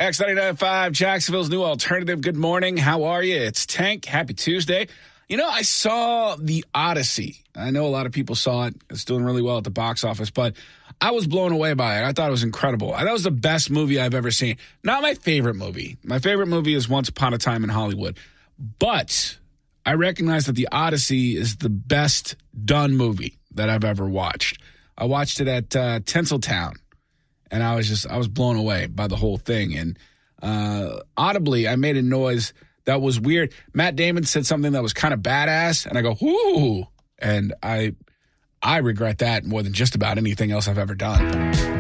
X99.5, Jacksonville's new alternative. Good morning. How are you? It's Tank. Happy Tuesday. You know, I saw The Odyssey. I know a lot of people saw it. It's doing really well at the box office, but I was blown away by it. I thought it was incredible. That was the best movie I've ever seen. Not my favorite movie. My favorite movie is Once Upon a Time in Hollywood. But I recognize that The Odyssey is the best done movie that I've ever watched. I watched it at Tinseltown, and I was blown away by the whole thing. And audibly, I made a noise that was weird. Matt Damon said something that was kind of badass, and I go, "Ooh!" And I regret that more than just about anything else I've ever done.